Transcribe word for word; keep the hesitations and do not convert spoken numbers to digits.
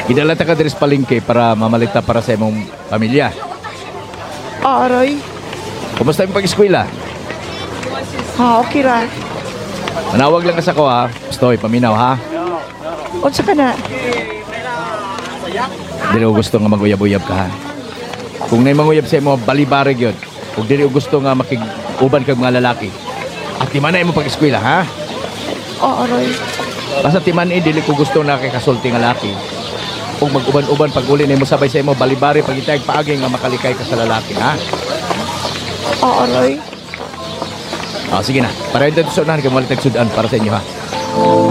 Gidala ta ka diri sa palengke para mamalita para sa imong pamilya. Aray. Kumusta yung pag-eskwela? Ha, okay ra. Manawag lang ka sa ko ha. Stoy, paminaw ha. Unsa ka na? Dili ko gusto nga mag-uyab-uyab ka ha. Kung na'y manguyab sa imo, balibarig yun. Kung dili ko gusto nga makig-uban kag mga lalaki. At timan na imo pag-eskwela ha. Aray. Basta timan eh, dili ko gusto na kay kasulti nga laki. Kung mag-uban-uban pag uli na mo sabay sa imo, balibari pag itay paagi nga makalikay ka sa lalaki ha. Aray. Ah, sige na. Para ito sa unahan, kaya malit nagsudan para sa inyo ha.